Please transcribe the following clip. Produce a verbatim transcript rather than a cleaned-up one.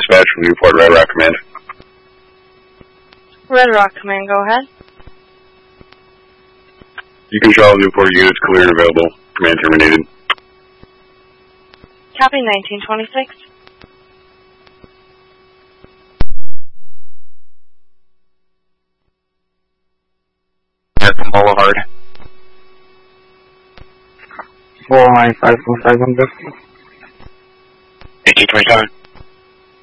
dispatch from Newport Red Rock Command. Red Rock Command, go ahead. You control Newport units clear and available. Command terminated. Copy nineteen twenty-six. Here from Boulevard. four nine five four five hundred. eighteen twenty-seven.